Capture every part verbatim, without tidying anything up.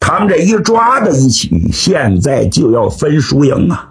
他们这一抓到一起，现在就要分输赢啊！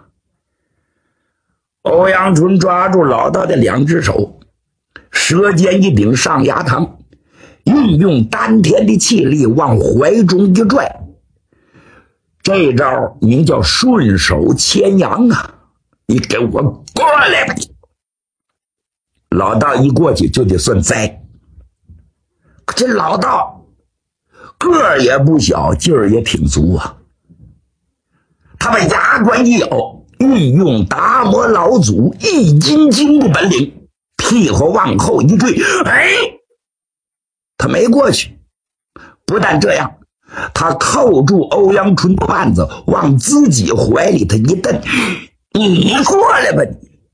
欧阳春抓住老道的两只手，舌尖一顶上牙膛，运用丹田的气力往怀中一拽，这招名叫顺手牵羊啊！你给我过来吧！老道一过去就得算栽。可这老道个儿也不小，劲儿也挺足啊。他把牙关一咬，运用达摩老祖易筋经的本领，屁股往后一坠，哎，他没过去。不但这样，他扣住欧阳春的腕子，往自己怀里头一蹬，你过来吧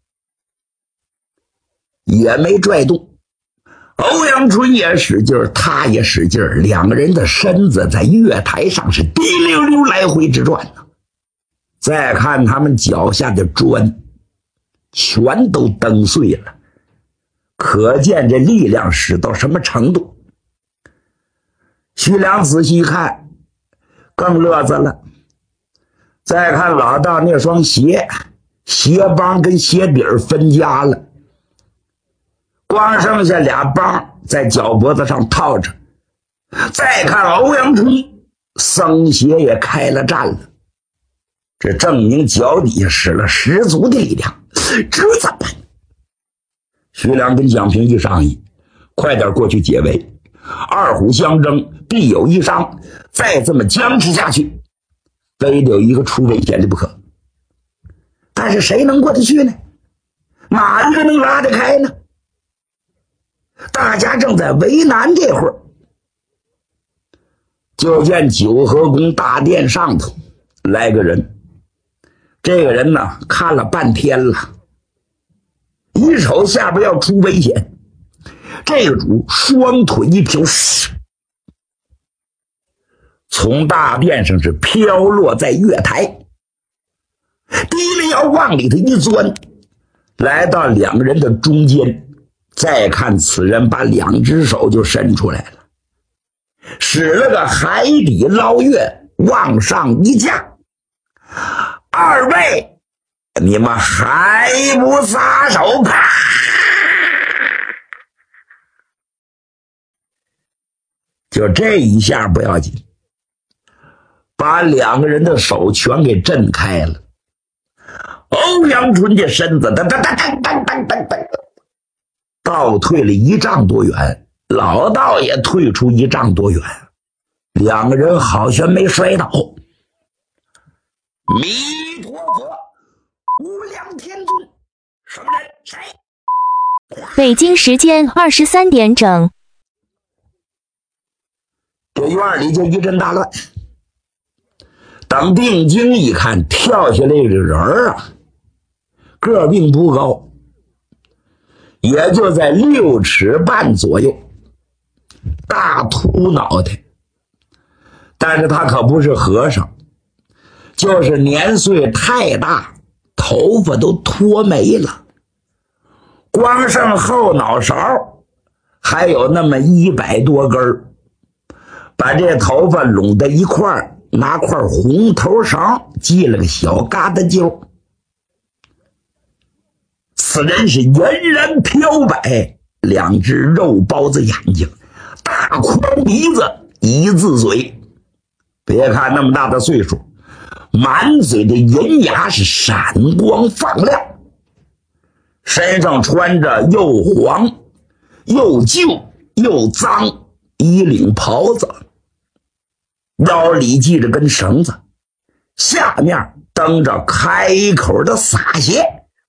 你。也没拽动。欧阳春也使劲，他也使劲，两个人的身子在月台上是滴溜溜来回直转呢。再看他们脚下的砖全都蹬碎了，可见这力量使到什么程度。徐良仔细看更乐子了。再看老道那双鞋，鞋帮跟鞋底儿分家了，光剩下俩帮在脚脖子上套着。再看欧阳春，僧鞋也开了战了，这证明脚底下使了十足的力量。这怎么办？徐良跟蒋平一商议，快点过去解围，二虎相争必有一伤，再这么僵持下去，非得有一个出危险的不可。但是谁能过得去呢？哪一个能拉得开呢？大家正在为难这会儿，就见九河宫大殿上头来个人。这个人呢，看了半天了，一瞅下边要出危险，这个主双腿一飘，从大殿上是飘落在月台，低了腰往里头一钻，来到两个人的中间。再看此人把两只手就伸出来了，使了个海底捞月，往上一架。二位，你们还不撒手？啪！就这一下不要紧，把两个人的手全给震开了。欧阳春的身子噔噔噔噔噔噔噔噔倒退了一丈多远，老道也退出一丈多远，两个人好像没摔倒。弥陀佛，无量天尊，什么人？谁？ 北京时间二十三点整。 这院里就一阵大乱。等定睛一看，跳下来这人啊，个并不高，也就在六尺半左右，大秃脑袋。但是他可不是和尚，就是年岁太大，头发都脱没了，光剩后脑勺还有那么一百多根，把这头发拢在一块儿，拿块红头绳系了个小疙瘩揪。此人是嫣然飘摆，两只肉包子眼睛，大宽鼻子，一字嘴。别看那么大的岁数，满嘴的银牙是闪光放亮，身上穿着又黄又旧又脏衣领袍子，腰里系着根绳子，下面蹬着开口的洒鞋。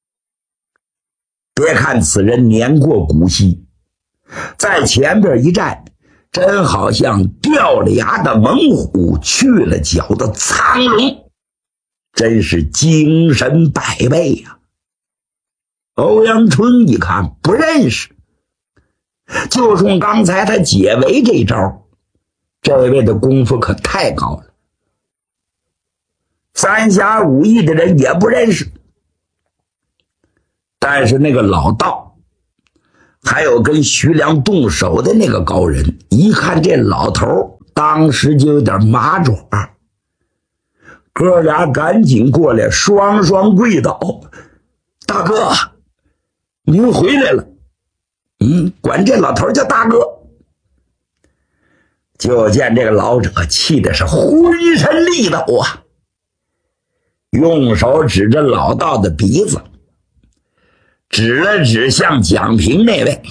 别看此人年过古稀，在前边一站，真好像掉了牙的猛虎，去了脚的苍龙，真是精神百倍呀、啊！欧阳春一看不认识，就冲刚才他解围这招，这位的功夫可太高了，三侠五义的人也不认识。但是那个老道还有跟徐良动手的那个高人，一看这老头当时就有点麻爪，哥俩赶紧过来，双双跪倒。大哥，您回来了。嗯，管这老头叫大哥。就见这个老者气的是浑身力抖啊，用手指着老道的鼻子，指了指向蒋平那位，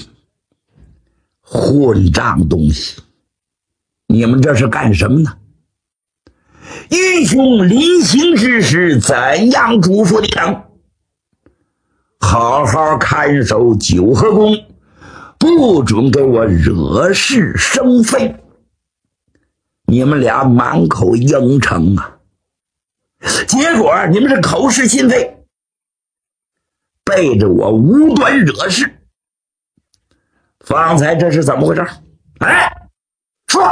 混账东西，你们这是干什么呢？英雄临行之时，怎样嘱咐你等？好好看守九河宫，不准给我惹是生非。你们俩满口应承啊，结果你们是口是心非，背着我无端惹事。方才这是怎么回事？哎，说。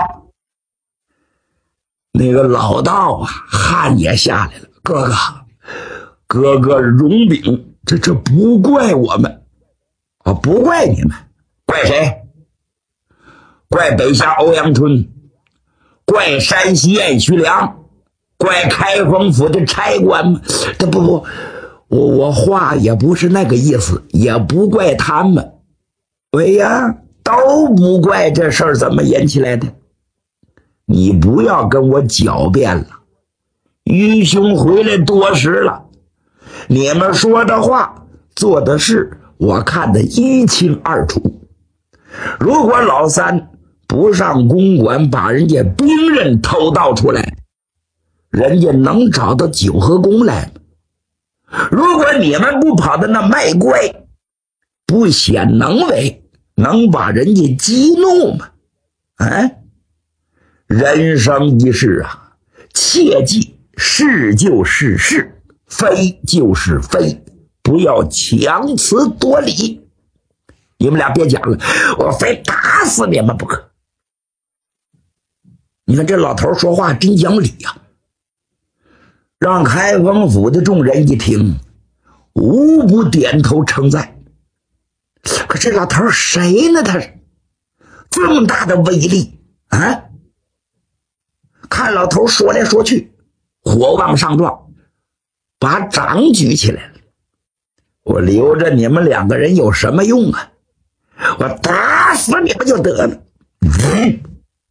那个老道啊，汗也下来了。哥哥，哥哥容禀，这这不怪我们啊，不怪你们，怪谁？怪北下欧阳春，怪山西燕徐良，怪开封府的差官吗？这不不，我我话也不是那个意思，也不怪他们。喂呀，都不怪，这事儿怎么演起来的？你不要跟我狡辩了，愚兄回来多时了，你们说的话做的事我看得一清二楚。如果老三不上公馆把人家兵刃偷盗出来，人家能找到九河宫来吗？如果你们不跑到那卖乖，不显能为，能把人家激怒吗？啊，人生一世啊，切记是就是是，非就是非，不要强词夺理。你们俩别讲了，我非打死你们不可。你看这老头说话真讲理呀、啊，让开封府的众人一听，无不点头称赞。可这老头谁呢？他是这么大的威力啊！看老头说来说去，火往上撞，把掌举起来了。我留着你们两个人有什么用啊？我打死你们就得了。嗯，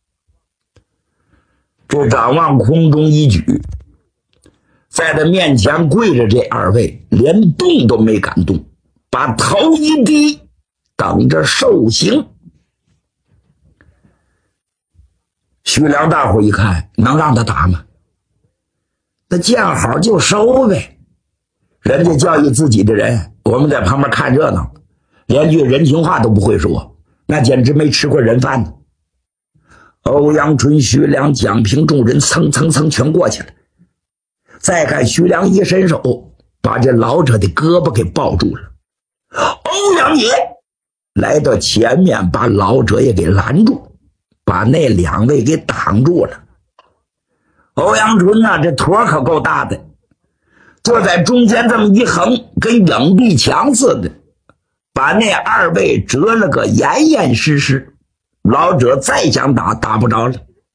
这掌往空中一举，在他面前跪着这二位连动都没敢动，把头一低，等着受刑。徐良大伙一看，能让他打吗？那见好就收呗。人家教育自己的人，我们在旁边看热闹，连句人情话都不会说，那简直没吃过人饭呢。欧阳春、徐良、蒋平众人蹭蹭蹭全过去了。再看徐良一伸手，把这老者的胳膊给抱住了。欧阳爷来到前面，把老者也给拦住，把那两位给挡住了。欧阳春啊，这坨可够大的，就在中间这么一横，跟影壁墙似的，把那二位折了个严严实实。老者再想打，打不着了。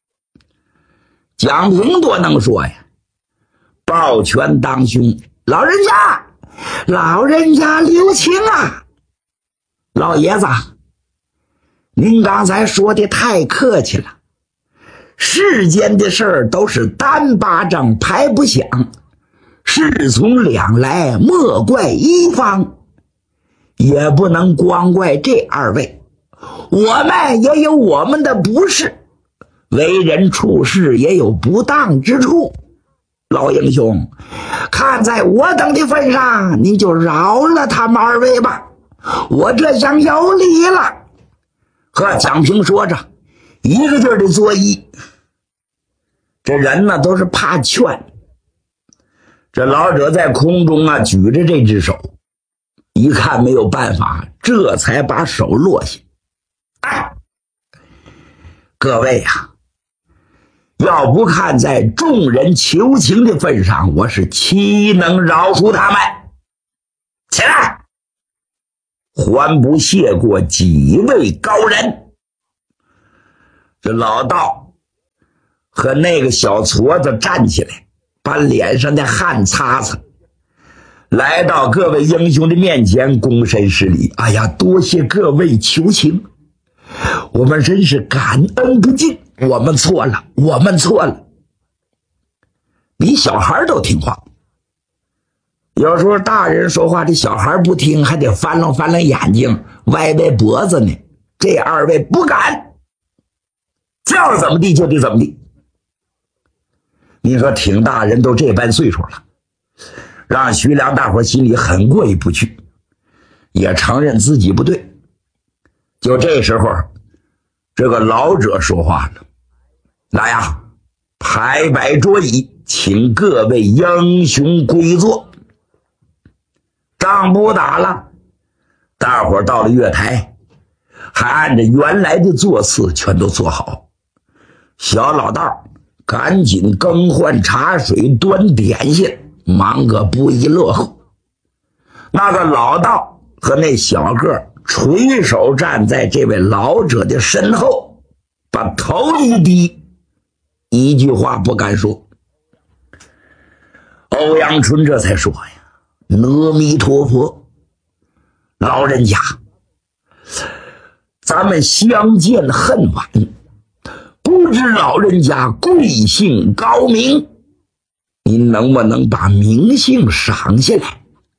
蒋平多能说呀，抱拳当胸，老人家，老人家留情啊！老爷子，您刚才说的太客气了，世间的事儿都是单巴掌拍不响，事从两来，莫怪一方，也不能光怪这二位，我们也有我们的不是，为人处事也有不当之处。老英雄，看在我等的份上，您就饶了他们二位吧，我这厢有礼了。和蒋平说着，一个劲儿的作揖。这人呢都是怕劝。这老者在空中啊举着这只手，一看没有办法，这才把手落下。哎，各位呀、啊，要不看在众人求情的份上，我是岂能饶恕他们？起来！还不谢过几位高人。这老道和那个小矬子站起来，把脸上的汗擦擦，来到各位英雄的面前，躬身施礼。哎呀，多谢各位求情，我们真是感恩不尽，我们错了，我们错了。比小孩都听话，有时候大人说话，这小孩不听，还得翻了翻了眼睛，歪歪脖子呢。这二位不敢，叫怎么地就得怎么地。你说挺大人都这般岁数了，让徐良大伙心里很过意不去，也承认自己不对。就这时候，这个老者说话了：“来呀，排摆桌椅，请各位英雄归坐。仗不打了，大伙到了月台，还按照原来的座次全都坐好。小老道赶紧更换茶水，端点心，忙个不亦乐乎。那个老道和那小个垂手站在这位老者的身后，把头一低，一句话不敢说。欧阳春这才说呀：“阿弥陀佛，老人家，咱们相见恨晚，不知老人家贵姓高明，您能不能把名姓赏下来？”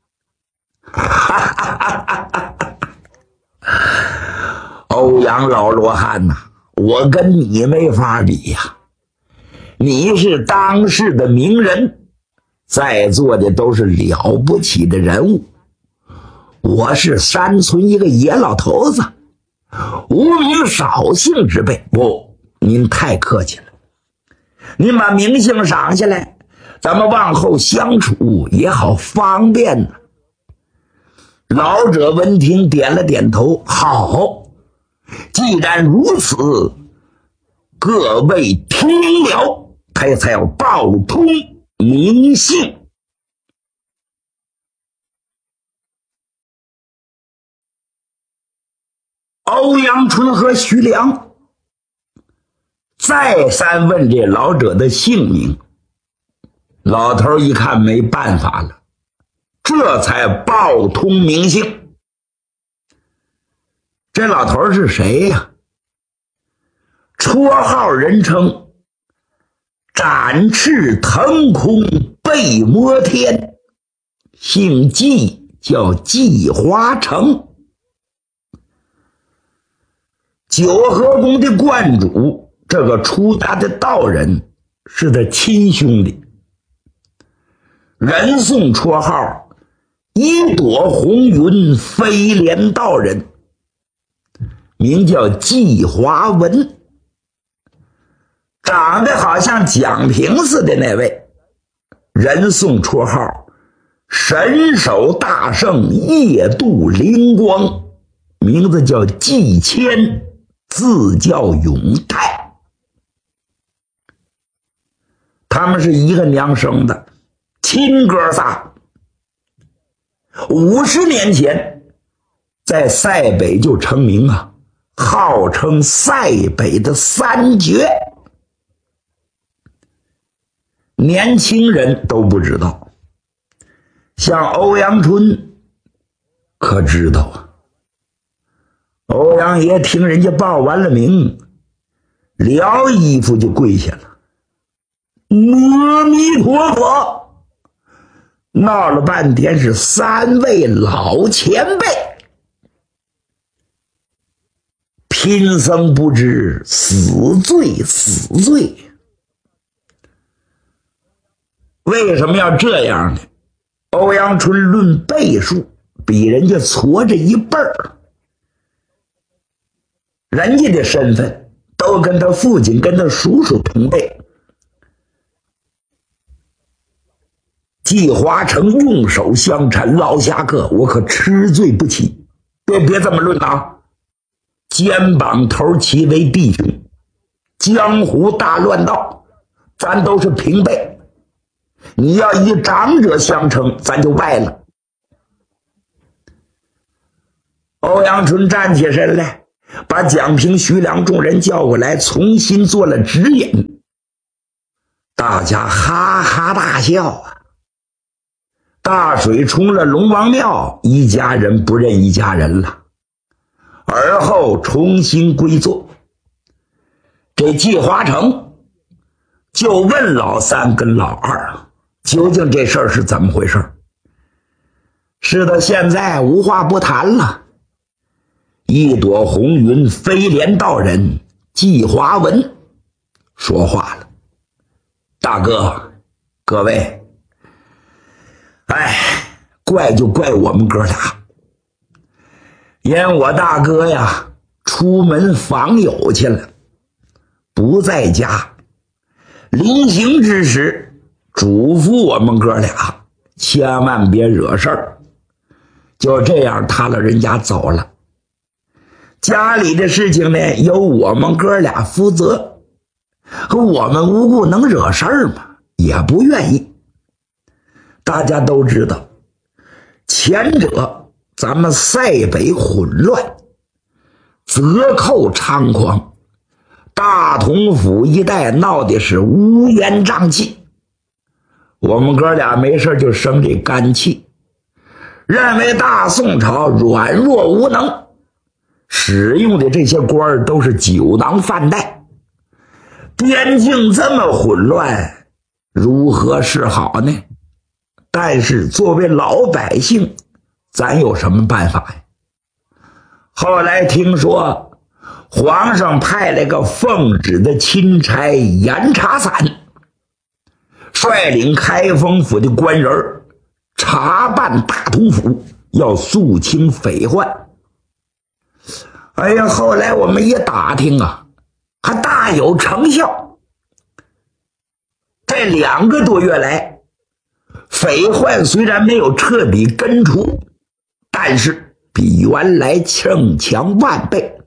欧阳老罗汉呐、啊，我跟你没法比呀、啊！你是当世的名人，在座的都是了不起的人物，我是山村一个野老头子，无名少姓之辈。不，您太客气了，您把名姓赏下来，咱们往后相处也好方便呢。老者闻听点了点头，好，既然如此，各位听了，他才要报通名姓。欧阳春和徐良再三问这老者的姓名，老头一看没办法了，这才报通名姓。这老头是谁呀、啊？绰号人称展翅腾空背摩天，姓纪，叫纪华成。九河宫的观主，这个出家的道人是他亲兄弟，人送绰号一朵红云飞莲道人，名叫纪华文。长得好像蒋平似的那位，人送绰号神手大圣夜渡灵光，名字叫纪谦，字叫永泰。他们是一个娘生的亲哥仨。五十年前在塞北就成名啊，号称塞北的三绝。年轻人都不知道，像欧阳春可知道啊。欧阳爷听人家报完了名，撩衣服就跪下了，阿弥陀佛。闹了半天是三位老前辈，贫僧不知，死罪死罪。为什么要这样呢？欧阳春论辈数比人家矬着一辈儿，人家的身份都跟他父亲跟他叔叔同辈。纪华成用手相搀，老侠客，我可吃罪不起，别别这么论啊！肩膀头齐为弟兄，江湖大乱道，咱都是平辈。你要以长者相称，咱就歪了。欧阳春站起身来，把蒋平、徐良众人叫过来，重新做了指引。 大家哈哈大笑啊。大水冲了龙王庙，一家人不认一家人了，而后重新归坐。这季华成就问老三跟老二，究竟这事儿是怎么回事？是的，现在无话不谈了。一朵红云飞廉道人季华文说话了：大哥，各位，哎，怪就怪我们哥俩，因我大哥呀出门访友去了，不在家，临行之时嘱咐我们哥俩千万别惹事儿，就这样他老人家走了。家里的事情呢由我们哥俩负责，可我们无故能惹事儿吗？也不愿意。大家都知道，前者咱们塞北混乱，泽寇猖狂，大同府一带闹的是乌烟瘴气，我们哥俩没事就生这干气，认为大宋朝软弱无能，使用的这些官儿都是酒囊饭袋，边境这么混乱，如何是好呢？但是作为老百姓，咱有什么办法呀？后来听说皇上派了个奉旨的钦差严查散，率领开封府的官人查办大同府，要肃清匪患。哎呀，后来我们一打听啊，还大有成效。这两个多月来，匪患虽然没有彻底根除，但是比原来更强万倍，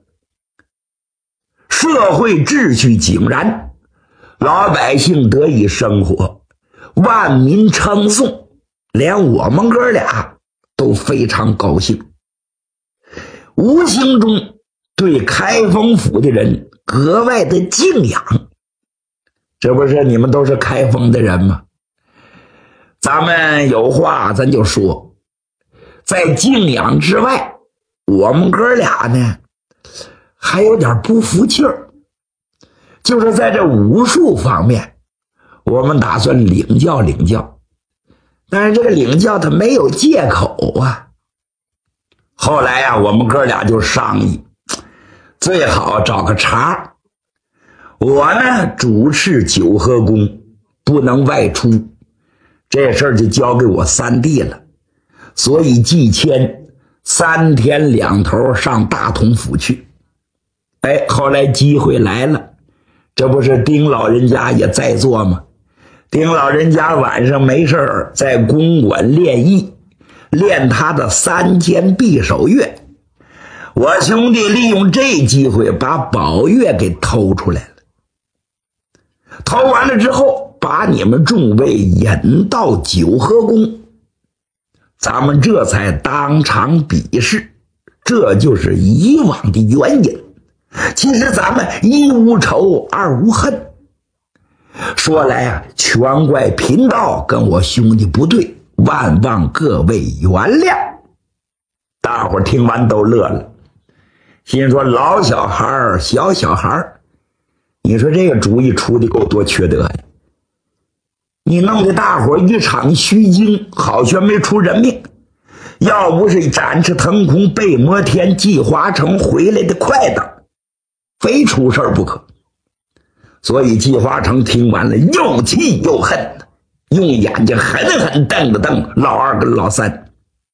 社会秩序井然，老百姓得以生活，万民称颂，连我们哥俩都非常高兴，无形中对开封府的人格外的敬仰。这不是你们都是开封的人吗？咱们有话咱就说，在敬仰之外，我们哥俩呢还有点不服气儿，就是在这武术方面，我们打算领教领教，但是这个领教他没有借口啊。后来呀、啊，我们哥俩就商议，最好找个茬，我呢主持九合宫，不能外出，这事儿就交给我三弟了。所以季谦三天两头上大同府去。哎，后来机会来了，这不是丁老人家也在座吗？丁老人家晚上没事在公馆练艺，练他的三间匕首乐。我兄弟利用这机会把宝月给偷出来了，偷完了之后把你们众位引到九合宫，咱们这才当场比试，这就是以往的原因。其实咱们一无仇二无恨，说来啊，全怪贫道跟我兄弟不对，万望各位原谅。大伙听完都乐了，心说老小孩小小孩，你说这个主意出的够多缺德呀！你弄得大伙一场虚惊，好悬没出人命。要不是展翅腾空被摩天季华成回来的快当，非出事不可。所以季华成听完了又气又恨，用眼睛狠狠瞪了瞪老二跟老三。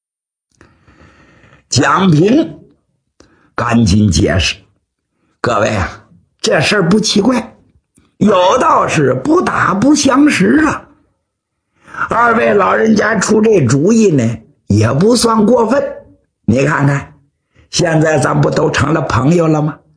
蒋平赶紧解释，各位啊，这事儿不奇怪，有道是不打不相识啊。二位老人家出这主意呢也不算过分，你看看现在咱不都成了朋友了吗？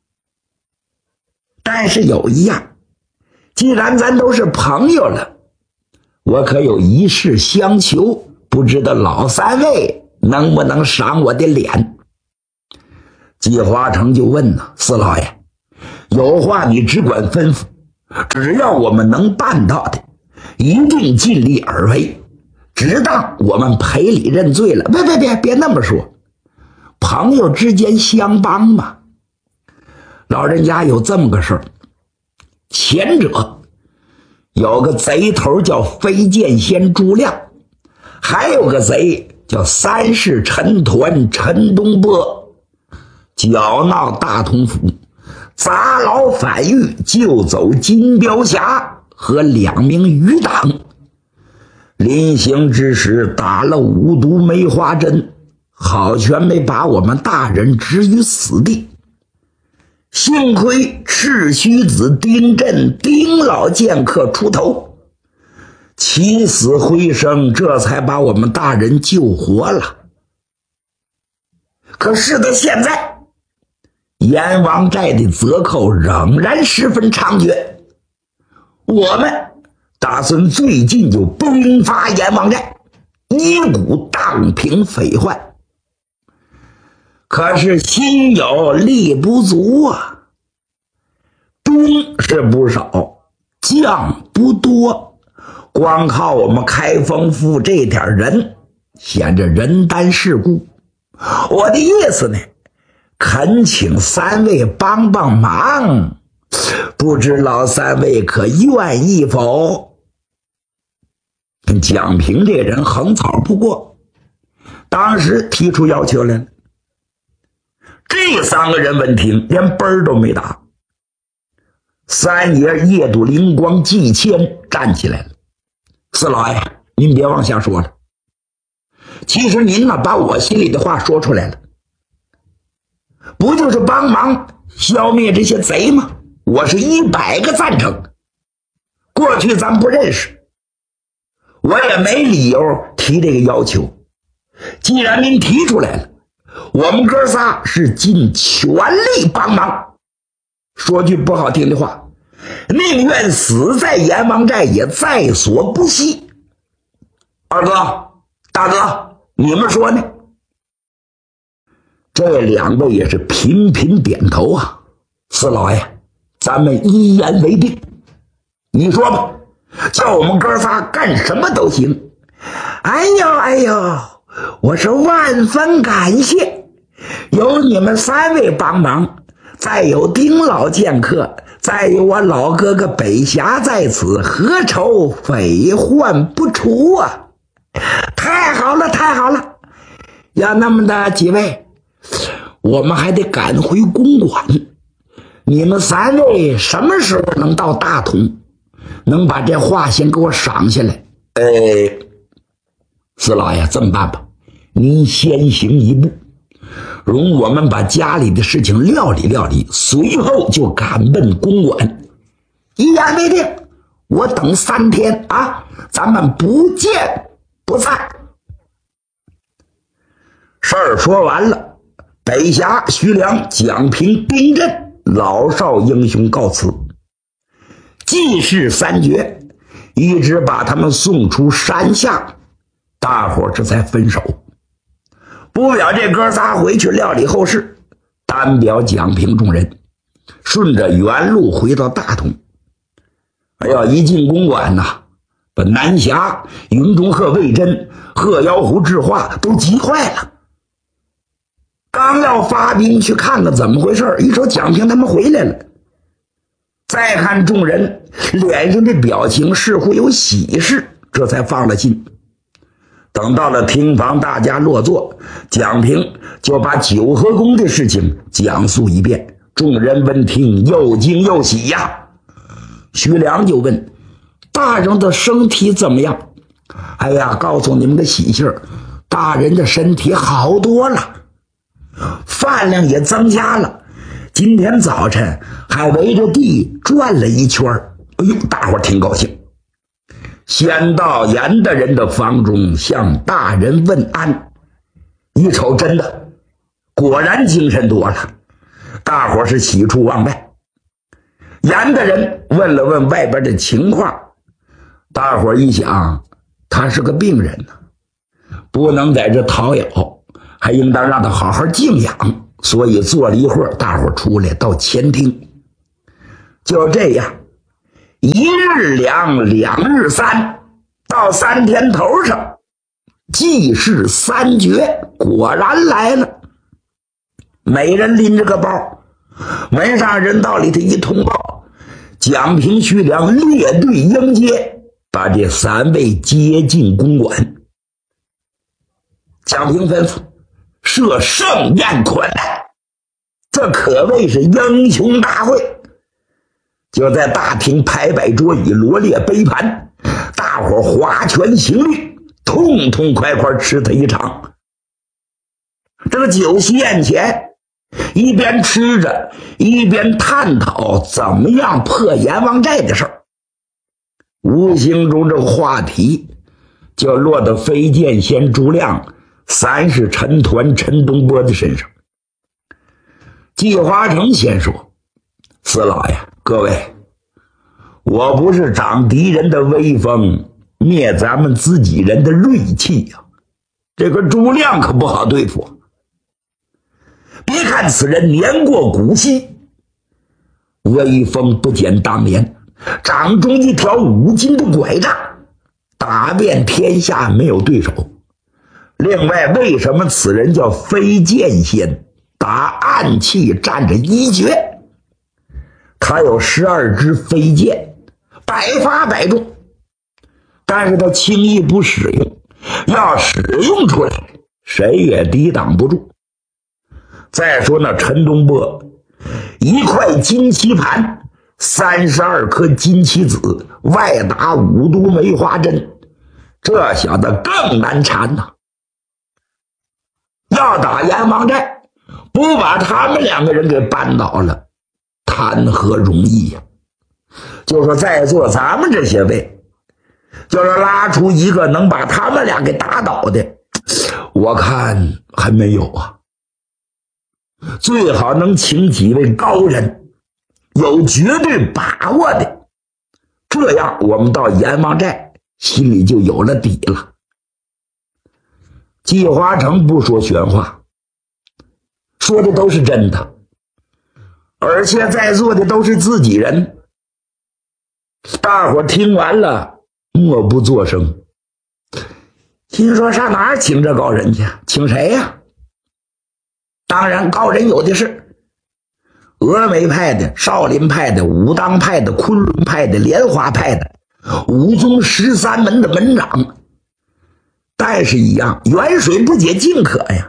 但是有一样，既然咱都是朋友了，我可有一事相求，不知道老三位能不能赏我的脸。季华成就问呢，四老爷，有话你只管吩咐， 只要我们能办到的，一定尽力而为，只当我们赔礼认罪了。别别别别那么说，朋友之间相帮嘛。老人家有这么个事儿，前者有个贼头叫飞剑仙朱亮，还有个贼叫三世陈团陈东波，搅闹大同府，砸牢反狱，救走金雕侠和两名余党。临行之时打了五毒梅花针，好全没把我们大人置于死地。幸亏赤须子丁震丁老剑客出头，起死回生，这才把我们大人救活了。可是到现在，阎王寨的贼寇仍然十分猖獗，我们打算最近就崩发阎王寨，一鼓荡平匪患。可是心有力不足啊，兵是不少，将不多，光靠我们开封府这点人，显着人单势孤。我的意思呢，恳请三位帮帮忙，不知老三位可愿意否？蒋平这人横草不过，当时提出要求来了。这三个人闻听，连奔儿都没打。三爷夜睹灵光季谦站起来了：“四老爷，您别往下说了。其实您呢，把我心里的话说出来了，不就是帮忙消灭这些贼吗？我是一百个赞成。过去咱不认识，我也没理由提这个要求。既然您提出来了，我们哥仨是尽全力帮忙。说句不好听的话，宁愿死在阎王寨也在所不惜。二哥，大哥，你们说呢？”这两个也是频频点头啊。四老爷，咱们一言为定。你说吧，叫我们哥仨干什么都行。哎呦哎呦，我是万分感谢，有你们三位帮忙，再有丁老剑客，再有我老哥哥北侠在此，何愁匪患不除啊？太好了太好了，要那么的几位，我们还得赶回公馆。你们三位什么时候能到大同，能把这话先给我赏下来？呃，四老爷，这么办吧，您先行一步，容我们把家里的事情料理料理，随后就赶奔公馆。一言为定，我等三天啊，咱们不见不散。事儿说完了，北侠、徐良、蒋平、丁震老少英雄告辞，济世三绝一直把他们送出山下，大伙这才分手。不表这哥仨回去料理后事，单表蒋平众人顺着原路回到大同。哎呀，一进公馆呐，把南侠、云中鹤、魏真、鹤妖狐智化都急坏了。刚要发兵去看看怎么回事，一瞅蒋平他们回来了，再看众人脸上的表情似乎有喜事，这才放了心。等到了厅房，大家落座，蒋平就把九河宫的事情讲述一遍，众人闻听又惊又喜呀。徐良就问：“大人的身体怎么样？”“哎呀，告诉你们个喜信儿，大人的身体好多了，饭量也增加了，今天早晨还围着地转了一圈。”哎呦，大伙儿挺高兴。先到严大人的房中向大人问安，一瞅真的，果然精神多了，大伙儿是喜出望外。严大人问了问外边的情况，大伙儿一想，他是个病人呢，不能在这讨咬，还应当让他好好静养，所以坐了一会儿，大伙儿出来到前厅。就这样， 一日两，两日三，到三天头上，济世三绝果然来了。每人拎着个包，门上人到里头一通报，蒋平、徐良列队迎接，把这三位接进公馆。蒋平吩咐设盛宴款待，这可谓是英雄大会。就在大厅排摆桌椅，罗列杯盘，大伙划拳行律，痛痛快快吃他一场。这个酒席宴前，一边吃着一边探讨怎么样破阎王寨的事儿，无形中这个话题就落到飞剑仙朱亮、三世陈抟陈东波的身上。季华成先说：四老爷，各位，我不是长敌人的威风，灭咱们自己人的锐气呀、啊！这个朱亮可不好对付。别看此人年过古稀，威风不减当年，掌中一条五斤的拐杖，打遍天下没有对手。另外，为什么此人叫飞剑仙？打暗器占着一绝，他有十二支飞剑，百发百中，但是他轻易不使用，要使用出来，谁也抵挡不住。再说那陈东波，一块金漆盘，三十二颗金漆子，外打五毒梅花针，这小子更难缠呐！要打阎王寨，不把他们两个人给扳倒了，谈何容易呀、啊？就说在座咱们这些位，就是拉出一个能把他们俩给打倒的，我看还没有啊。最好能请几位高人，有绝对把握的，这样我们到阎王寨心里就有了底了。季华成不说玄话，说的都是真的，而且在座的都是自己人。大伙听完了默不作声，心说上哪儿请这高人去？请谁呀？当然高人有的是，峨眉派的、少林派的、武当派的、昆仑派的、莲花派的，武宗十三门的门长，但是一样，远水不解近渴呀。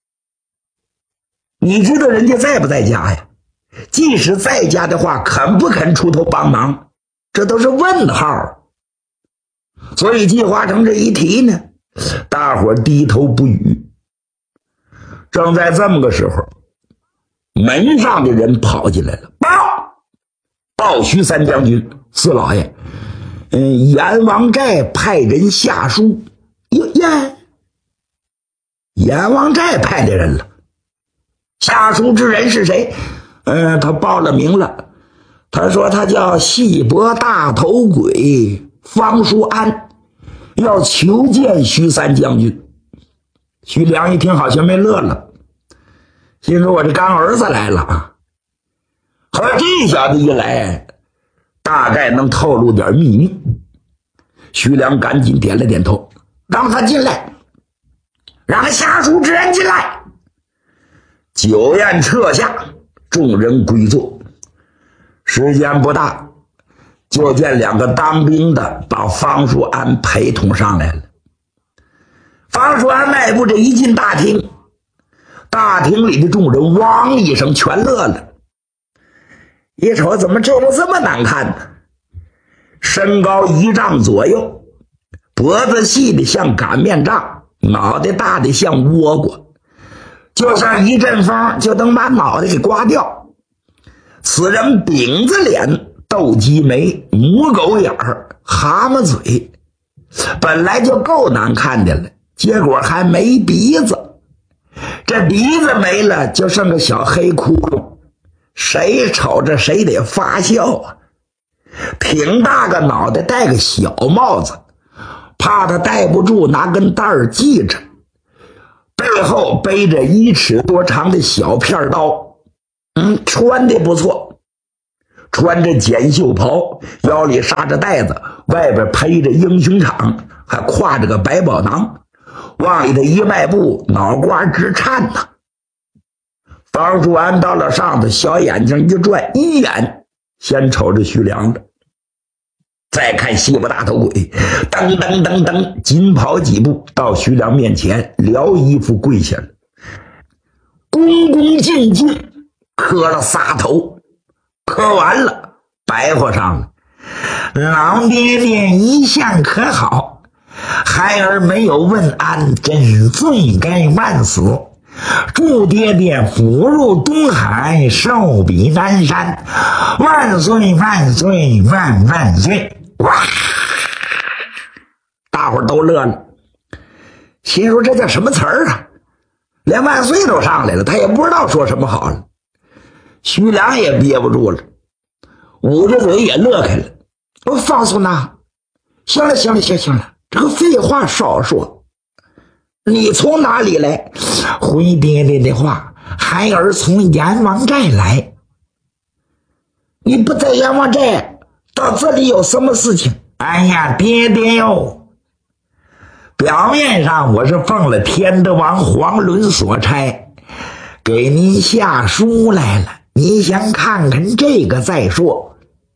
你知道人家在不在家呀？即使在家的话，肯不肯出头帮忙，这都是问号。所以季华成这一提呢，大伙低头不语。正在这么个时候，门上的人跑进来了，报报徐三将军，四老爷，嗯，阎王寨派人下书。哟呀，阎王寨派的人了。下书之人是谁？嗯，他报了名了。他说他叫细脖大头鬼方叔安，要求见徐三将军。徐良一听好像没乐了，心说我这干儿子来了啊。和这小子一来，大概能透露点秘密。徐良赶紧点了点头，让他进来，让下书之人进来。酒宴撤下，众人归坐。时间不大，就见两个当兵的把方叔安陪同上来了。方叔安迈步这一进大厅，大厅里的众人汪一声全乐了。一瞅怎么这人这么难看呢？身高一丈左右，脖子细的像擀面杖，脑袋大的像倭瓜，就像一阵风就能把脑袋给刮掉。此人饼子脸，斗鸡眉，母狗眼儿，蛤蟆嘴，本来就够难看的了，结果还没鼻子。这鼻子没了，就剩个小黑窟窿，谁瞅着谁得发笑啊。挺大个脑袋，戴个小帽子，怕他戴不住，拿根带儿系着，背后背着一尺多长的小片刀。嗯，穿的不错， 穿着剪袖袍，腰里插着带子，外边披着英雄氅，还挎着个百宝囊，往里头一迈步，脑瓜直颤呐。方叔安到了上头，小眼睛一转，一眼先瞅着徐良的，再看西部大头鬼，噔噔噔噔，紧跑几步到徐良面前，撩衣服跪下了，恭恭敬敬磕了仨头，磕完了白话上了：老爹爹一向可好，孩儿没有问安，真是罪该万死。祝爹爹福入东海，寿比南山，万岁万岁万万岁！哇！大伙儿都乐了，心说这叫什么词儿啊？连万岁都上来了，他也不知道说什么好了。徐良也憋不住了，捂着嘴也乐开了。我放松呐，行了行了行行了，这个废话少说。你从哪里来？回爹爹的话，孩儿从阎王寨来。你不在阎王寨，到这里有什么事情？哎呀，爹爹哟！表面上我是奉了天德王黄伦所差，给您下书来了。你想看看这个再说。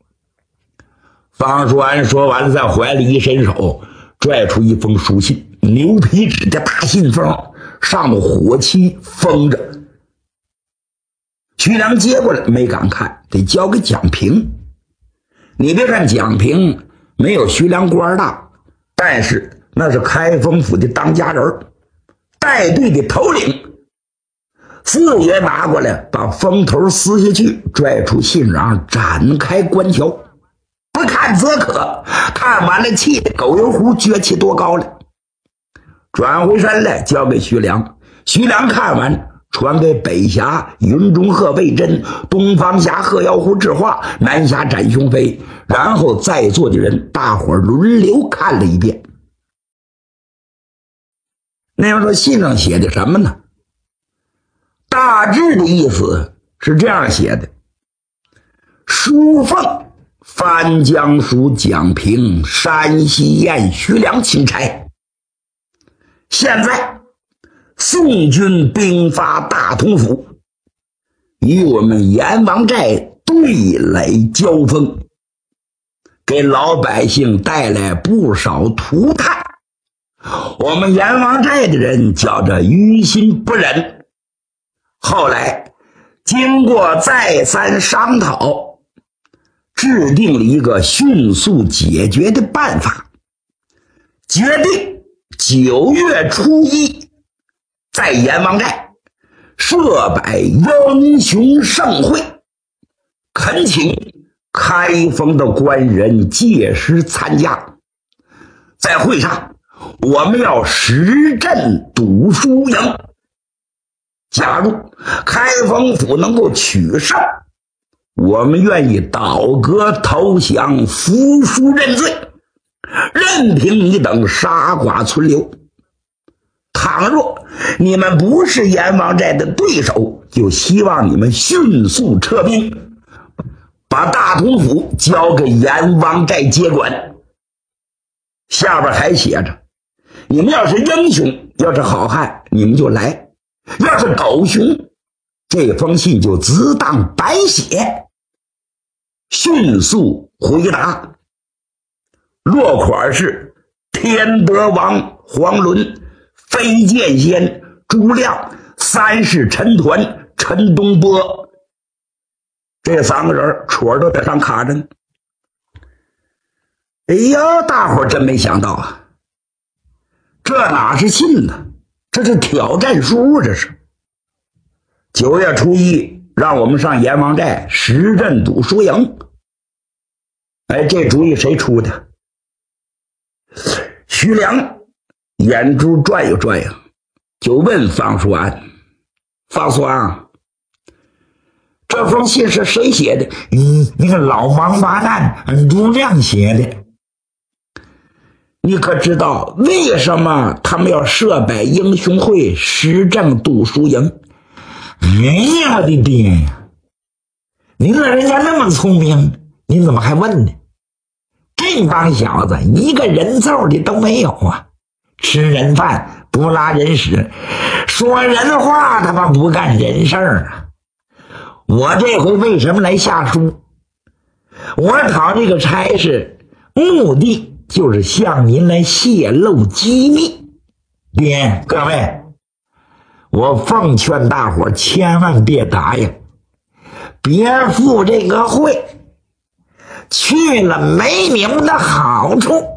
方叔安说完，在怀里一伸手，拽出一封书信，牛皮纸的大信封，上面火漆封着。徐良接过来没敢看，得交给蒋平。你别看蒋平没有徐良官大，但是那是开封府的当家人，带队的头领。四爷拿过来，把封头撕下去，拽出信瓤，展开官条。不看则可，看完了气的狗油壶撅起多高了。转回身来交给徐良，徐良看完传给北峡云中鹤魏征，东方峡鹤妖狐智化，南峡展雄飞，然后在座的人大伙儿轮流看了一遍。那样说信上写的什么呢？大致的意思是这样写的：书奉藩江属蒋平，山西偃徐良钦差。现在宋军兵发大同府，与我们阎王寨对垒交锋，给老百姓带来不少涂炭。我们阎王寨的人觉着于心不忍，后来经过再三商讨，制定了一个迅速解决的办法，决定九月初一在阎王寨设摆英雄盛会，恳请开封的官人届时参加。在会上，我们要实阵赌输赢。假如开封府能够取胜，我们愿意倒戈投降，服输认罪，任凭你等杀剐存留。倘若你们不是阎王寨的对手，就希望你们迅速撤兵，把大同府交给阎王寨接管。下边还写着，你们要是英雄，要是好汉，你们就来；要是狗熊，这封信就只当白写。迅速回答，落款是天德王黄伦、飞剑仙朱亮、三世陈团陈东波，这三个人戳都在上卡着呢。哎呀，大伙真没想到啊，这哪是信呢？这是挑战书，这是。九月初一，让我们上阎王寨实阵赌输赢。哎，这主意谁出的？徐良眼珠转悠转悠，就问方叔安：“方叔安，这封信是谁写的？”“嗯，那个老王八蛋朱亮写的。”“你可知道为什么他们要设摆英雄会，实证赌输赢？”“哎呀，我的爹呀！ 您说人家那么聪明，您怎么还问呢？这帮小子一个人揍的都没有啊！吃人饭不拉人屎，说人话他妈不干人事儿啊！我这回为什么来下书？我讨这个差事，目的就是向您来泄露机密。爹，各位，我奉劝大伙千万别答应，别赴这个会，去了没你们的好处。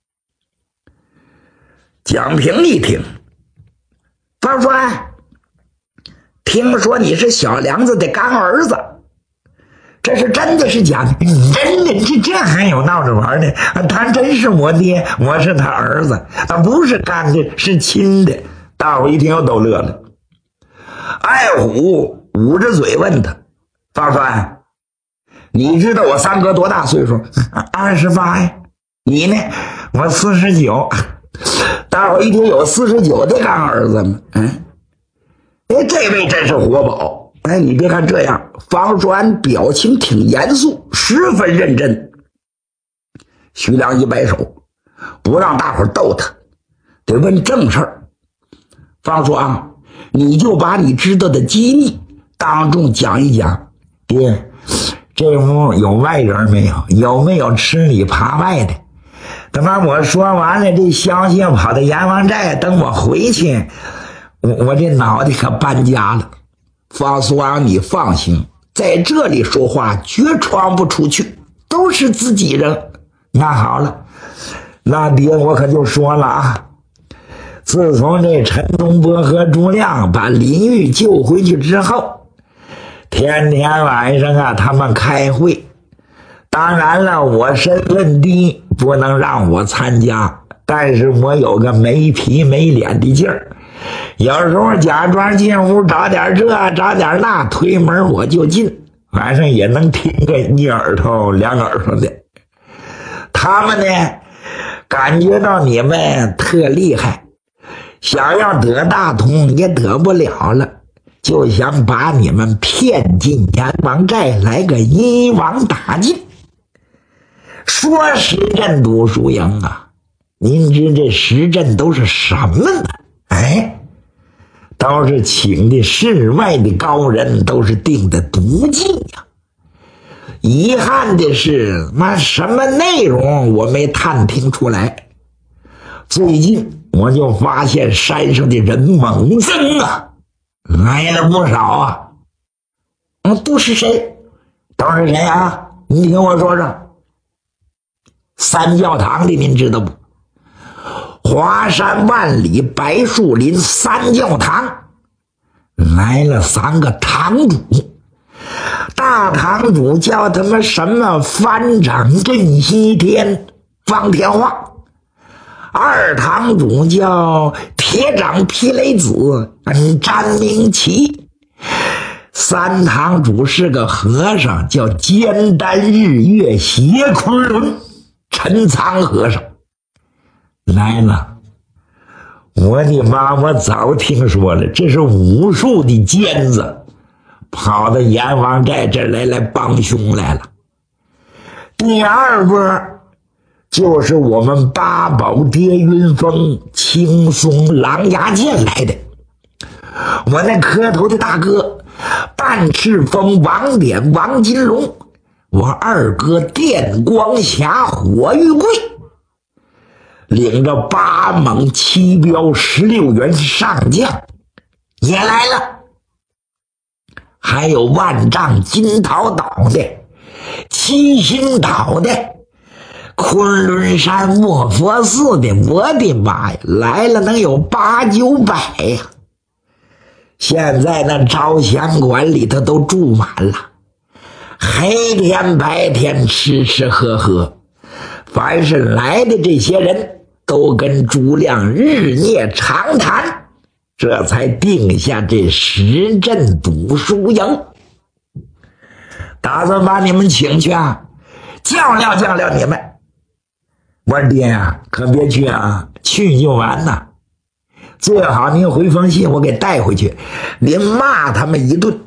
蒋平一听，方栓，听说你是小梁子的干儿子，这是真的是假的？真的，这这还有闹着玩的？他真是我爹，我是他儿子，他不是干的，是亲的。大伙一听都乐了。爱虎捂着嘴问他，方栓，你知道我三哥多大岁数？二十八呀。你呢？我四十九。大伙一听有四十九的干儿子吗？嗯，哎，这位真是活宝。哎，你别看这样，方栓表情挺严肃，十分认真。徐良一摆手，不让大伙逗他，得问正事儿。方栓，你就把你知道的机密当众讲一讲。爹，这屋有外人没有？有没有吃里扒外的？等把我说完了，这消息跑到阎王寨，等我回去，我我这脑袋可搬家了。方栓，你放心，在这里说话绝传不出去，都是自己人。那好了，那爹我可就说了啊，自从这陈东波和朱亮把林玉救回去之后，天天晚上啊他们开会，当然了，我身份低，不能让我参加，但是我有个没皮没脸的劲儿，有时候假装进屋找点这找点那，推门我就进，晚上也能听个一耳朵两耳朵的。他们呢感觉到你们特厉害，想要得大同也得不了了，就想把你们骗进阎王寨，来个一网打尽。说石镇赌输赢啊，您知这石镇都是什么呢？哎，都是请的世外的高人，都是定的毒计呀。遗憾的是，妈什么内容我没探听出来。最近我就发现山上的人猛增啊，来了不少啊。嗯，都是谁？都是谁啊？你听我说说。三教堂的您知道不？华山万里白树林三教堂来了三个堂主，大堂主叫他们什么番长镇西天方天画，二堂主叫铁掌霹雷子詹明奇，三堂主是个和尚，叫尖丹日月邪昆仑陈仓和尚来了。我的妈，我早听说了，这是武术的尖子，跑到阎王寨这儿来来帮凶来了。第二波就是我们八宝跌云峰青松狼牙剑来的，我那磕头的大哥半赤峰王典王金龙，我二哥电光侠火玉贵，领着八猛七彪十六员上将也来了，还有万丈金桃岛的七星岛的昆仑山卧佛寺的，我的妈呀，来了能有八九百呀！现在那招降馆里头都住满了，黑天白天吃吃喝喝，凡是来的这些人都跟朱亮日夜长谈，这才定下这石镇赌输赢。打算把你们请去啊，较量较量你们。我说爹啊，可别去啊，去就完呐。最好您回封信我给带回去，您骂他们一顿，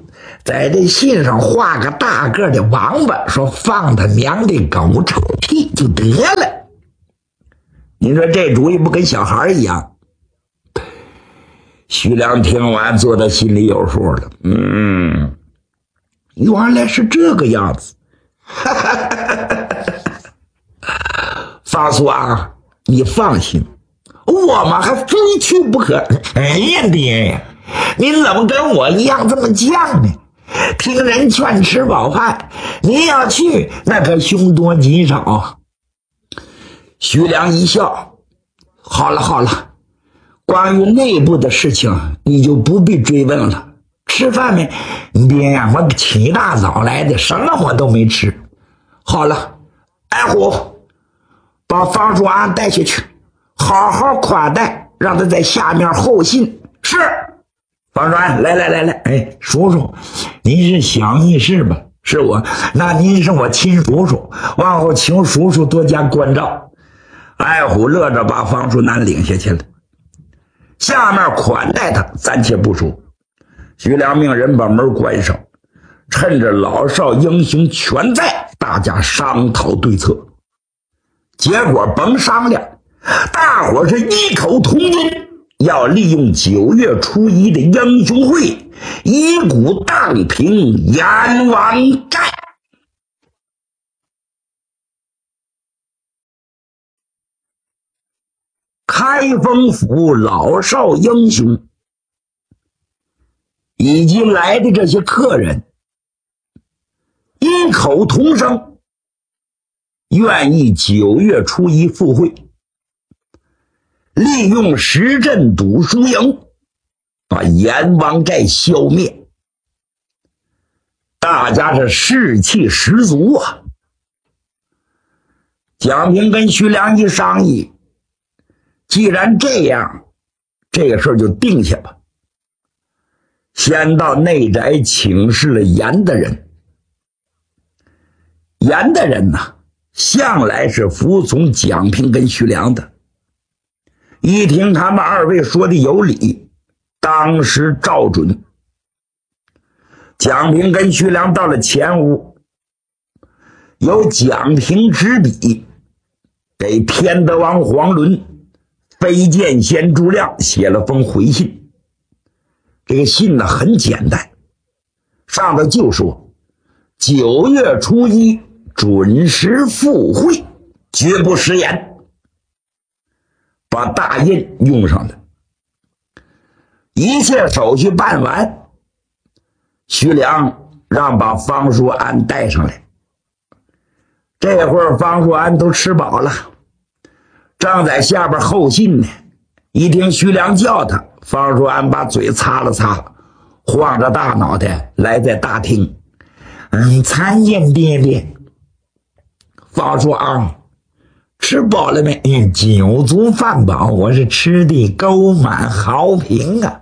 在这信上画个大个的王八，说放他娘的狗臭屁就得了。你说这主意不跟小孩一样？徐良听完做的心里有数了，嗯，原来是这个样子。方叔啊，你放心，我们还非去不可。哎呀爹呀，您怎么跟我一样这么犟呢？听人劝吃饱饭，您要去那可凶多吉少。徐良一笑，好了好了，关于内部的事情你就不必追问了。吃饭没？爹呀，我起大早来的，什么我都没吃。好了，二虎，把方叔安带下去，好好款待，让他在下面候信。是。方叔安，来来来来，哎，叔叔，您是小密士吧？是我，那您是我亲叔叔，往后请叔叔多加关照。爱虎乐着把方叔南领下去了。下面款待他暂且不说，徐良命人把门关上，趁着老少英雄全在，大家商讨对策。结果甭商量，大伙是异口同音，要利用九月初一的英雄会，以鼓荡平阎王寨。开封府老少英雄以及来的这些客人异口同声，愿意九月初一赴会，利用石镇赌输赢，把阎王寨消灭。大家是士气十足啊！蒋平跟徐良一商议，既然这样，这个事儿就定下吧。先到内宅请示了严大人。严大人呢，向来是服从蒋平跟徐良的。一听他们二位说的有理，当时照准。蒋平跟徐良到了前屋，由蒋平执笔给天德王黄伦、飞剑仙朱亮写了封回信。这个信呢很简单，上头就说九月初一准时赴会，绝不食言，把大印用上了。一切手续办完，徐良让把方叔安带上来。这会儿方叔安都吃饱了，正在下边候信呢。一听徐良叫他，方叔安把嘴擦了擦，晃着大脑袋来在大厅。嗯，参见爹爹。方叔安，吃饱了没？嗯，酒足饭饱，我是吃的够满好评啊。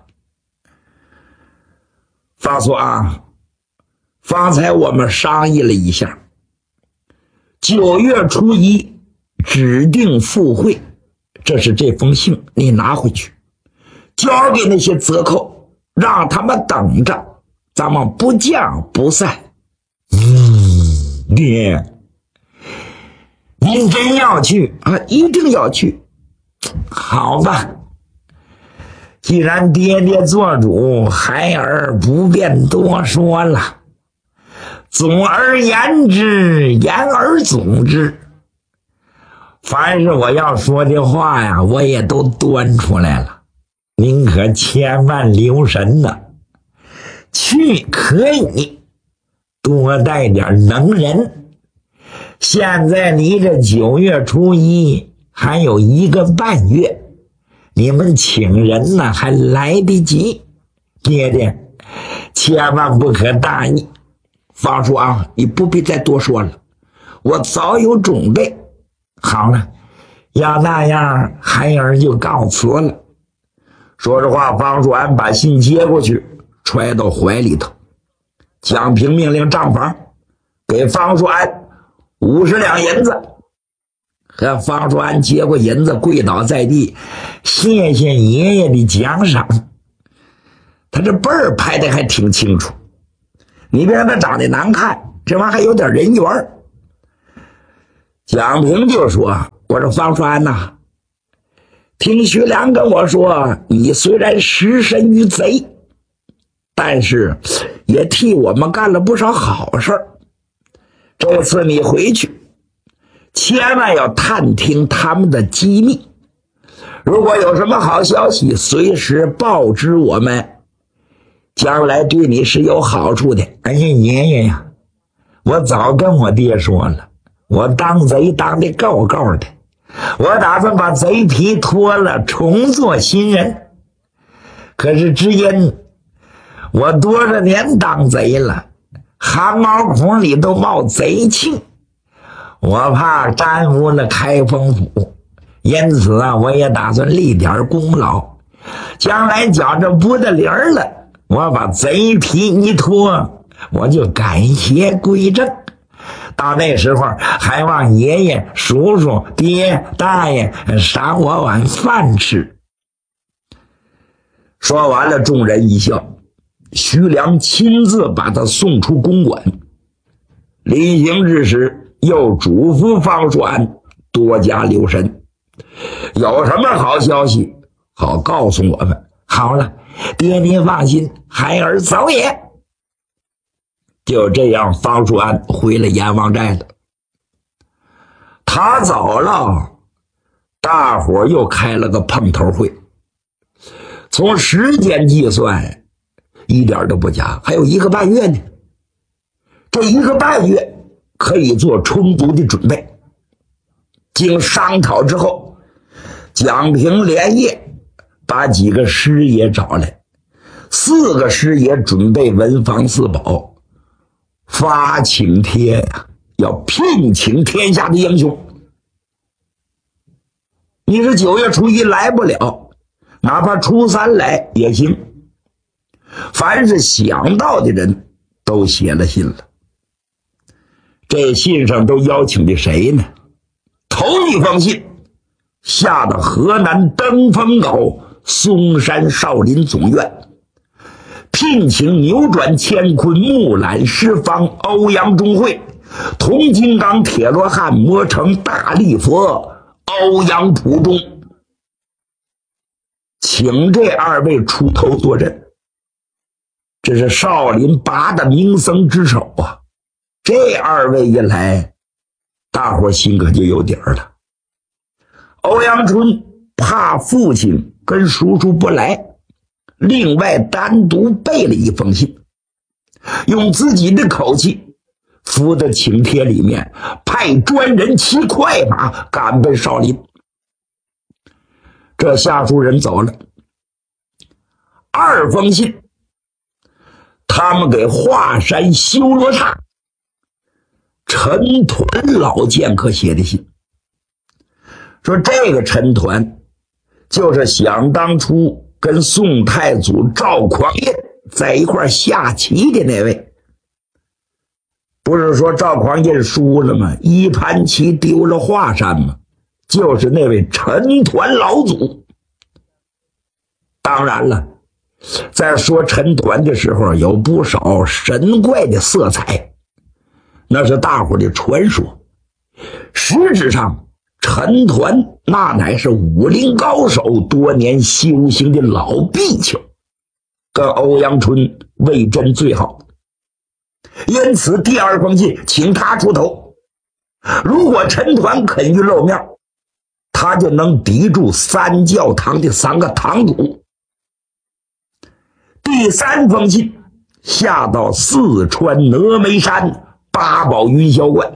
方叔安，方才我们商议了一下，九月初一指定赴会，这是这封信，你拿回去，交给那些贼寇，让他们等着，咱们不见不散。嗯，爹，您真要去啊？一定要去。好吧，既然爹爹做主，孩儿不便多说了。总而言之，言而总之，凡是我要说的话呀，我也都端出来了，您可千万留神呐。去可以多带点能人，现在离这九月初一还有一个半月，你们请人呢还来得及。爹爹千万不可大意。方叔啊，你不必再多说了，我早有准备。好了，要那样，孩儿就告辞了。说实话，方叔安把信接过去，揣到怀里头。蒋平命令账房给方叔安五十两银子。和方叔安接过银子，跪倒在地，谢谢爷爷的奖赏。他这辈儿拍的还挺清楚。 你别看他长得难看，这玩意儿还有点人缘。蒋平就说：“我说方栓呐，听徐良跟我说，你虽然失身于贼，但是也替我们干了不少好事儿。这次你回去，千万要探听他们的机密，如果有什么好消息，随时报知我们，将来对你是有好处的。”哎呀，爷爷呀，我早跟我爹说了，我当贼当的够够的，我打算把贼皮脱了，重做新人。可是只因我多少年当贼了，汗毛孔里都冒贼气，我怕耽误了开封府，因此啊，我也打算立点功劳，将来觉着不得灵了，我把贼皮一脱，我就改邪归正。到那时候还望爷爷、叔叔、爹、大爷赏我碗饭吃。说完了，众人一笑。徐良亲自把他送出公馆，临行之时又嘱咐方栓多加留神，有什么好消息好告诉我们。好了，爹您放心，孩儿走也。就这样，方栓回了阎王寨了。他走了，大伙又开了个碰头会。从时间计算，一点都不假，还有一个半月呢。这一个半月可以做充足的准备。经商讨之后，蒋平连夜把几个师爷找来，四个师爷准备文房四宝，发请帖呀，要聘请天下的英雄。你是九月初一来不了，哪怕初三来也行。凡是想到的人都写了信了。这信上都邀请的谁呢？头一封信下到河南登封岛嵩山少林总院，聘请扭转乾坤木兰释方欧阳中会、铜金刚铁罗汉魔成大力佛欧阳普中，请这二位出头坐镇。这是少林八大名僧之首啊，这二位一来，大伙心可就有底儿了。欧阳春怕父亲跟叔叔不来，另外单独备了一封信，用自己的口气附在请帖里面，派专人骑快马赶奔少林。这下书人走了，二封信他们给华山修罗刹陈抟老剑客写的信，说这个陈抟就是想当初跟宋太祖赵匡胤在一块下棋的那位。不是说赵匡胤输了吗？一盘棋丢了华山吗？就是那位陈抟老祖。当然了，在说陈抟的时候，有不少神怪的色彩，那是大伙的传说。实质上，陈抟那乃是武林高手，多年修行的老跸跷，跟欧阳春魏真最好。因此第二封信请他出头，如果陈抟肯于露面，他就能抵住三教堂的三个堂主。第三封信下到四川峨眉山八宝云霄观，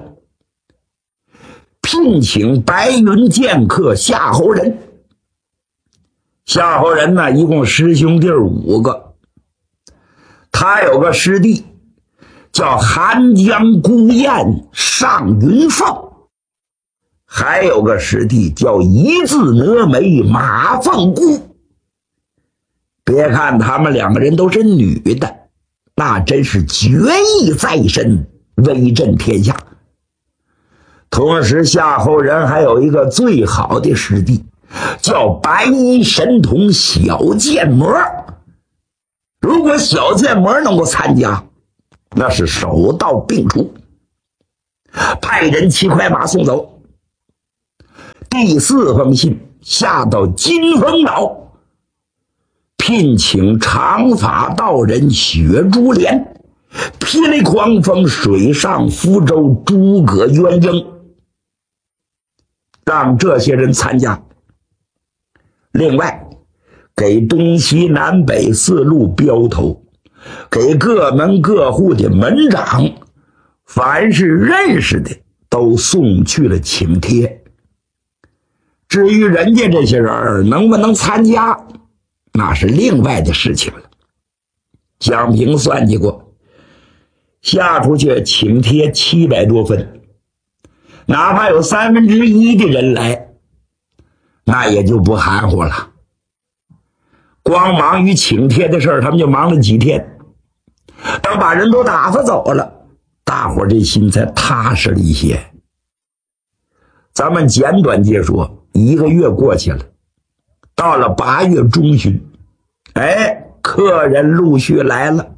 聘请白云剑客夏侯仁。夏侯仁呢，一共师兄弟五个，他有个师弟叫寒江孤雁上云凤，还有个师弟叫一字峨眉马凤姑。别看他们两个人都是女的，那真是决意在身，威震天下。同时夏侯仁还有一个最好的师弟，叫白衣神童小剑魔。如果小剑魔能够参加， 那是手到病除，派人骑快马送走。第四封信下到金峰岛，聘请长发道人雪珠莲，霹雳狂风水上福州诸葛元征，让这些人参加。另外给东西南北四路镖头，给各门各户的门长，凡是认识的都送去了请帖。至于人家这些人能不能参加，那是另外的事情了。蒋平算计过，下出去请帖七百多份，哪怕有三分之一的人来，那也就不含糊了。光忙于请帖的事儿，他们就忙了几天，等把人都打发走了，大伙儿这心才踏实了一些。咱们简短接说，一个月过去了，到了八月中旬，哎，客人陆续来了。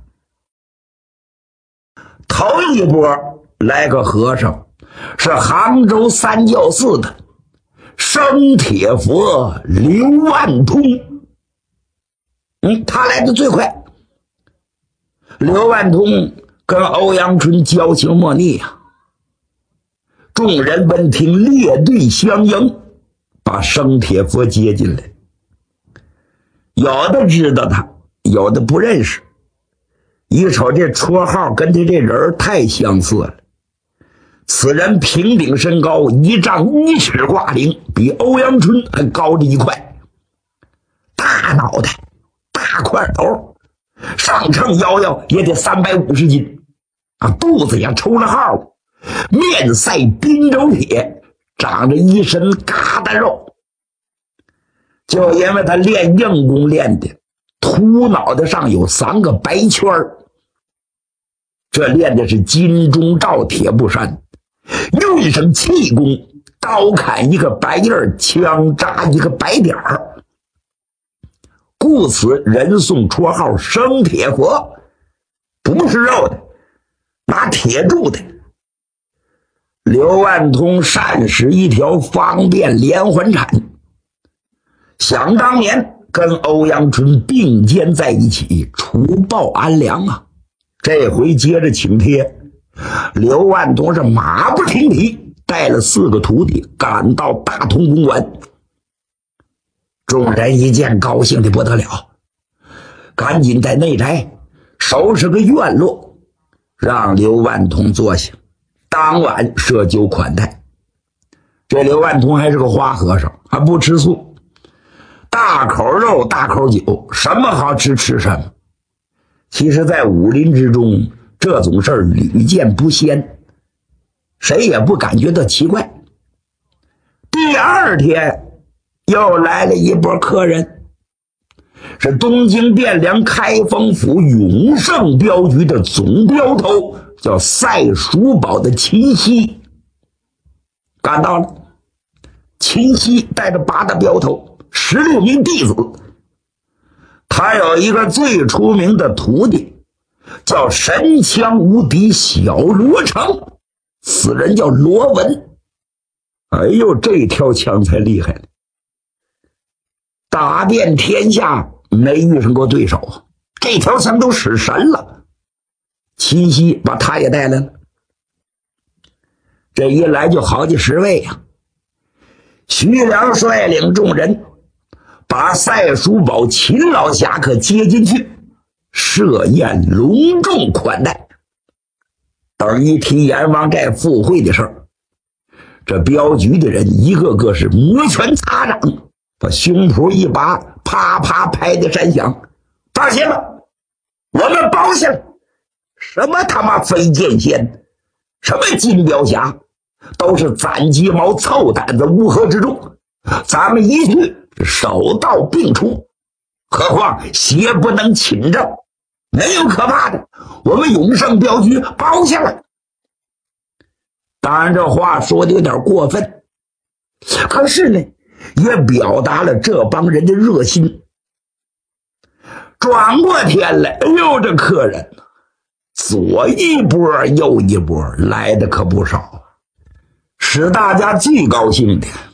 头一波来个和尚，是杭州三教寺的生铁佛刘万通。嗯，他来的最快。刘万通跟欧阳春交情莫逆呀、啊，众人闻听列队相迎，把生铁佛接进来。有的知道他，有的不认识。一瞅这绰号跟他这人太相似了。此人平顶身高，一丈一尺挂领，比欧阳春还高着一块。大脑袋，大块头，上秤摇摇也得三百五十斤啊！肚子也抽了号，面赛滨州铁，长着一身疙瘩肉。就因为他练硬功练的秃脑袋上有三个白圈儿，这练的是金钟罩铁布衫，运上气功，刀砍一个白印儿，枪扎一个白点儿，故此人送绰号生铁佛，不是肉的，拿铁铸的。刘万通善使一条方便连环铲，想当年跟欧阳春并肩在一起，除暴安良啊。这回接着请帖，刘万通是马不停蹄，带了四个徒弟赶到大同公馆。众人一见，高兴的不得了，赶紧在内宅收拾个院落，让刘万通坐下，当晚设酒款待。这刘万通还是个花和尚，还不吃素，大口肉大口酒，什么好吃吃什么。其实在武林之中，这种事儿屡见不鲜，谁也不感觉到奇怪。第二天又来了一波客人，是东京汴梁开封府永盛镖局的总镖头，叫赛叔宝的秦熙赶到了。秦熙带着八大镖头，十六名弟子，他有一个最出名的徒弟，叫神枪无敌小罗成，此人叫罗文。哎呦，这条枪才厉害了，打遍天下没遇上过对手，这条枪都使神了。秦熙把他也带来了，这一来就好几十位呀、啊。徐良率领众人把赛叔宝秦老侠客接进去，设宴隆重款待。等一提阎王寨赴会的事儿，这镖局的人一个个是摩拳擦掌，把胸脯一拔，啪啪拍的山响。放心吧，我们包下了，什么他妈飞剑仙，什么金镖侠，都是攒鸡毛凑胆子乌合之众，咱们一去手到病除。何况邪不能侵正，没有可怕的，我们永盛镖局包下了。当然这话说的有点过分，可是呢也表达了这帮人的热心。转过天来，哎呦，这客人左一波右一波，来的可不少。使大家最高兴的